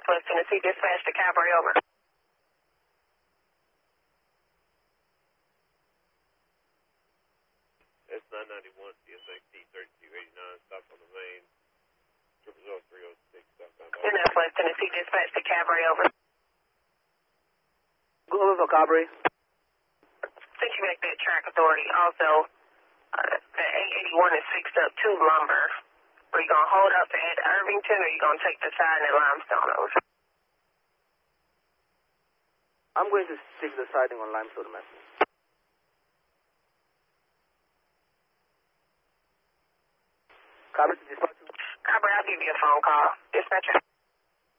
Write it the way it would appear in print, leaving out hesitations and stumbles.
Northwest Tennessee dispatch to Cavalry, over. S991, CSXT 3289, stop on the main. 00306, southbound. Northwest Tennessee dispatch to Cavalry, over. Go over for Cavalry. Sent you back that track authority. Also, the 881 is fixed up to lumber. Are you going to hold up at Irvington, or are you going to take the side at Limestone, over? I'm going to stick the siding on Limestone, man. Cavalry to dispatch. Cavalry, I'll give you a phone call. Dispatcher.